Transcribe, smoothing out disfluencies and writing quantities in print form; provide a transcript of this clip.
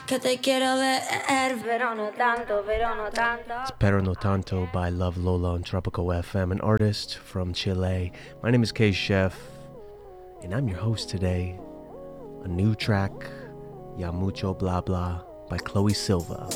que te quiero ver, pero no tanto, pero no tanto. It's Pero No Tanto by Love Lola on Tropical FM, an artist from Chile. My name is K Chef, and I'm your host today. A new track, Ya Mucho Blah Blah by Chloe Silva.